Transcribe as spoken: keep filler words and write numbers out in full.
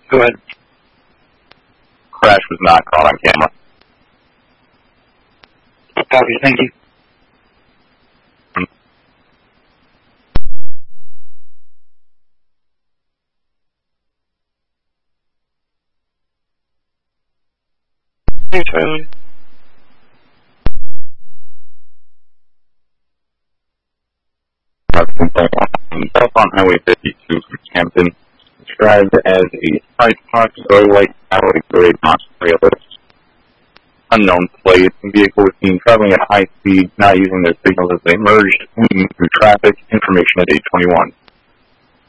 Go ahead. Crash was not caught on camera. Copy, thank you. Hey, Charlie. Up on Highway fifty-two from Hampton, described as a price park like Cadillac grade monster trailer. Unknown plate. The vehicle was seen traveling at high speed, not using their signals as they merged through traffic. Information at eight twenty-one.